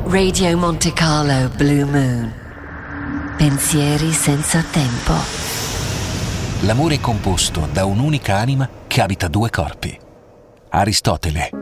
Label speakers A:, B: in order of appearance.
A: Radio Monte Carlo Blue Moon. Pensieri senza tempo.
B: L'amore è composto da un'unica anima che abita due corpi. Aristotele.